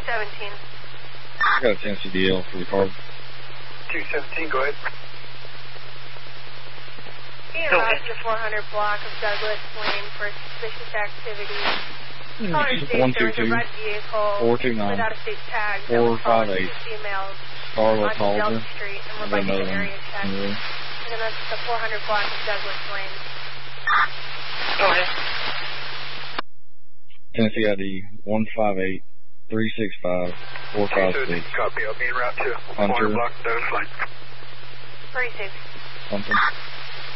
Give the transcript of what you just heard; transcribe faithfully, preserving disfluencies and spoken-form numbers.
seventeen. I got a Tennessee D L for the car. two seventeen, go ahead. Being around the four hundred block of Douglas Lane for suspicious activity. Caller states there was a red vehicle with out-of-state tags that was following two females on Delta Street, and we're by the area check. And then that's the four hundred block of Douglas Lane. Go ahead. Tennessee I D one five eight three six five four five six. Copy, I'll be in route two. Hunter. four hundred block of Douglas Lane. Three six. Something.